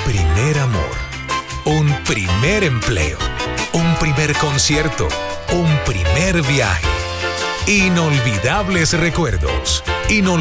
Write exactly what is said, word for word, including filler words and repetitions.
primer amor, un primer empleo, un primer concierto, un primer viaje. Inolvidables recuerdos. Inolvidables